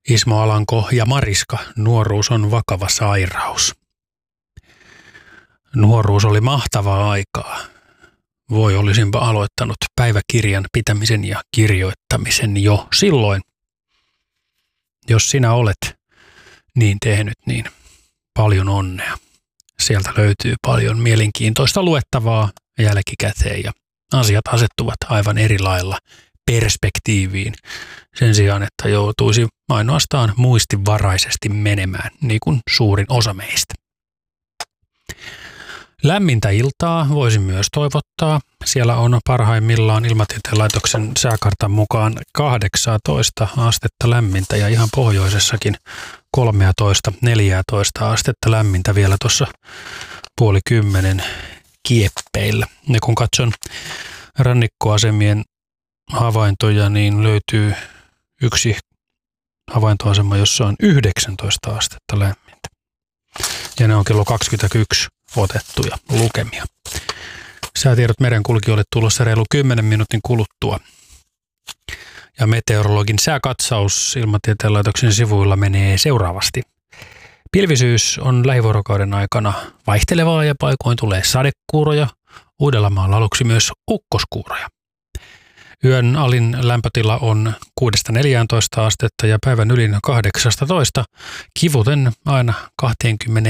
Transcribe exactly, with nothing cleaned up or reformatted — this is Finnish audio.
Ismo Alanko ja Mariska, nuoruus on vakava sairaus. Nuoruus oli mahtavaa aikaa. Voi olisinpa aloittanut päiväkirjan pitämisen ja kirjoittamisen jo silloin. Jos sinä olet niin tehnyt, niin paljon onnea. Sieltä löytyy paljon mielenkiintoista luettavaa jälkikäteen ja asiat asettuvat aivan eri lailla perspektiiviin sen sijaan, että joutuisi ainoastaan muistivaraisesti menemään, niin kuin suurin osa meistä. Lämmintä iltaa voisin myös toivottaa. Siellä on parhaimmillaan Ilmatieteen laitoksen sääkartan mukaan kahdeksantoista astetta lämmintä ja ihan pohjoisessakin kolmetoista neljätoista astetta lämmintä vielä tuossa puoli kymmenen kieppeillä. Ja kun katson rannikkoasemien havaintoja, niin löytyy yksi havaintoasema, jossa on yhdeksäntoista astetta lämmintä. Ja ne on kello kaksikymmentäyksi otettuja lukemia. Säätiedot merenkulkijoille tulossa reilu kymmenen minuutin kuluttua. Ja meteorologin sääkatsaus Ilmatieteen laitoksen sivuilla menee seuraavasti. Pilvisyys on lähivuorokauden aikana vaihtelevaa ja paikoin tulee sadekuuroja. Uudellamaalla aluksi myös ukkoskuuroja. Yön alin lämpötila on kuudesta neljääntoista astetta ja päivän ylin kahdeksastatoista, kivuten aina kaksikymmentä